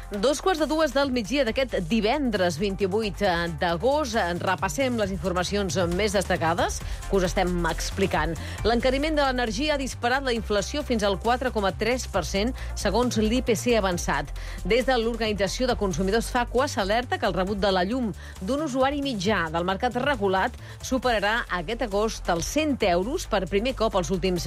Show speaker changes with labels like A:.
A: 2:45 del migdia d'aquest divendres 28 d'agost. Repassem les informacions més destacades que us estem explicant. L'encariment de l'energia ha disparat la inflació fins al 4,3% segons l'IPC avançat. Des de l'Organització de Consumidors FACUA s'alerta que el rebut de la llum d'un usuari mitjà del mercat regulat superarà aquest agost els 100 euros per primer cop als últims